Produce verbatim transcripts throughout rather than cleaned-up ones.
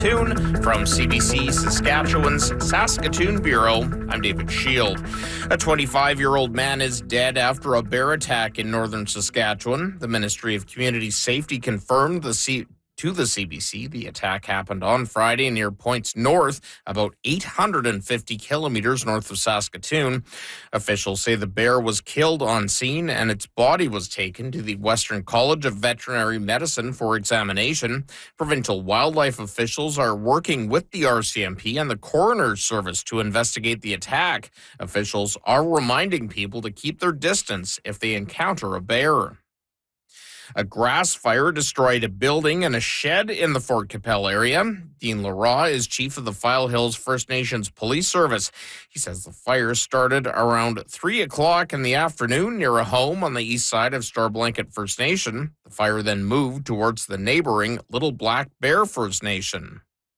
From C B C Saskatchewan's Saskatoon Bureau, I'm David Shield. A twenty-five-year-old man is dead after a bear attack in northern Saskatchewan. The Ministry of Community Safety confirmed the C- to the C B C the attack happened on Friday near Points North, about eight hundred fifty kilometers north of Saskatoon. Officials say the bear was killed on scene and its body was taken to the Western College of Veterinary Medicine for examination. Provincial wildlife officials are working with the R C M P and the coroner's service to investigate the attack. Officials are reminding people to keep their distance if they encounter a bear. A grass fire destroyed a building and a shed in the Fort Capel area. Dean Leroy is chief of the File Hills First Nations Police Service. He says the fire started around three o'clock in the afternoon near a home on the east side of Star Blanket First Nation. The fire then moved towards the neighboring Little Black Bear First Nation.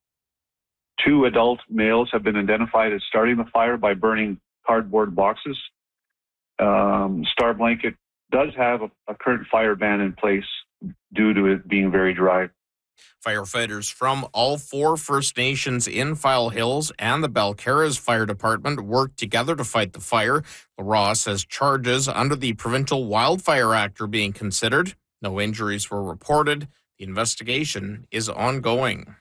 Two adult males have been identified as starting the fire by burning cardboard boxes. Um, Star Blanket does have a, a current fire ban in place due to it being very dry. Firefighters from all four First Nations in File Hills and the Balcarres Fire Department worked together to fight the fire. Leroy says charges under the Provincial Wildfire Act are being considered. No injuries were reported. The investigation is ongoing.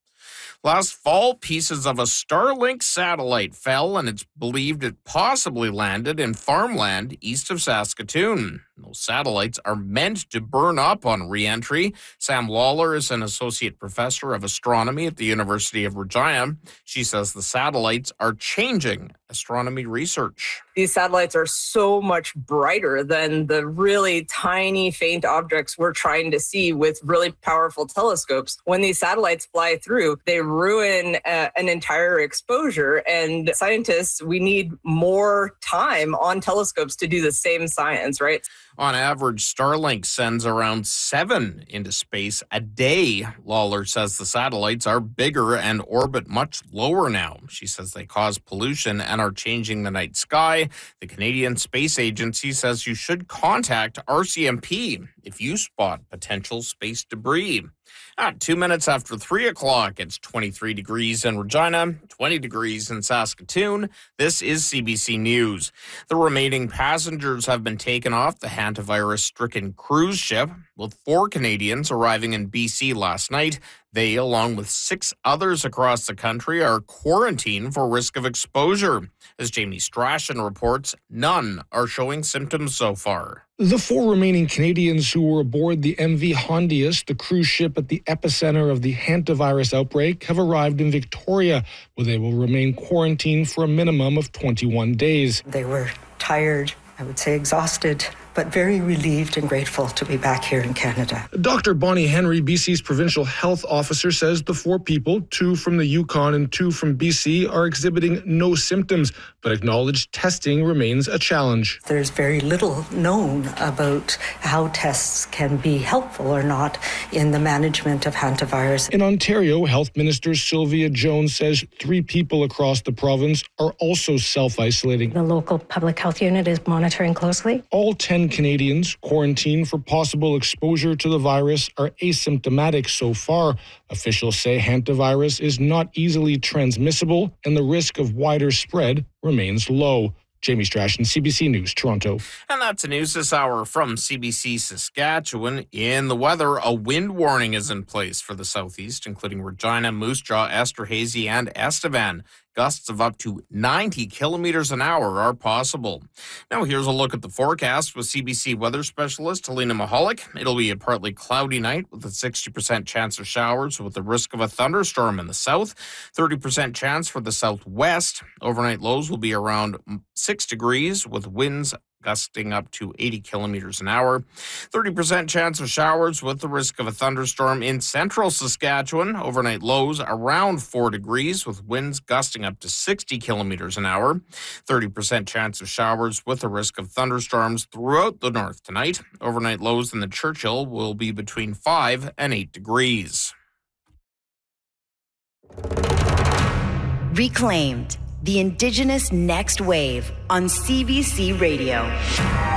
Last fall, pieces of a Starlink satellite fell, and it's believed it possibly landed in farmland east of Saskatoon. Those satellites are meant to burn up on re-entry. Sam Lawler is an associate professor of astronomy at the University of Regina. She says the satellites are changing astronomy research. These satellites are so much brighter than the really tiny, faint objects we're trying to see with really powerful telescopes. When these satellites fly through, they ruin uh, an entire exposure. And scientists, we need more time on telescopes to do the same science, right? On average, Starlink sends around seven into space a day. Lawler says the satellites are bigger and orbit much lower now. She says they cause pollution and are changing the night sky. The Canadian Space Agency says you should contact R C M P if you spot potential space debris. At two minutes after three o'clock, it's twenty-three degrees in Regina, twenty degrees in Saskatoon. This is C B C News. The remaining passengers have been taken off the hantavirus-stricken cruise ship, with four Canadians arriving in B C last night. They, along with six others across the country, are quarantined for risk of exposure. As Jamie Strachan reports, none are showing symptoms so far. The four remaining Canadians who were aboard the M V Hondius, the cruise ship at the epicenter of the hantavirus outbreak, have arrived in Victoria, where they will remain quarantined for a minimum of twenty-one days. They were tired, I would say exhausted, but very relieved and grateful to be back here in Canada. Doctor Bonnie Henry, B C's provincial health officer, says the four people, two from the Yukon and two from B C, are exhibiting no symptoms, but acknowledged testing remains a challenge. There's very little known about how tests can be helpful or not in the management of hantavirus. In Ontario, Health Minister Sylvia Jones says three people across the province are also self-isolating. The local public health unit is monitoring closely. All ten Canadians quarantined for possible exposure to the virus are asymptomatic so far. Officials say hantavirus is not easily transmissible and the risk of wider spread remains low. Jamie Strachan, C B C News, Toronto. And that's the news this hour from C B C Saskatchewan. In the weather, a wind warning is in place for the southeast, including Regina, Moose Jaw, Esterhazy, and Estevan. Gusts of up to ninety kilometers an hour are possible. Now here's a look at the forecast with C B C weather specialist Helena Mahalik. It'll be a partly cloudy night with a sixty percent chance of showers with the risk of a thunderstorm in the south, thirty percent chance for the southwest. Overnight lows will be around six degrees with winds gusting up to eighty kilometers an hour. thirty percent chance of showers with the risk of a thunderstorm in central Saskatchewan. Overnight lows around four degrees with winds gusting up to sixty kilometers an hour. thirty percent chance of showers with the risk of thunderstorms throughout the north tonight. Overnight lows in the Churchill will be between five and eight degrees. Reclaimed. The Indigenous Next Wave on C B C Radio.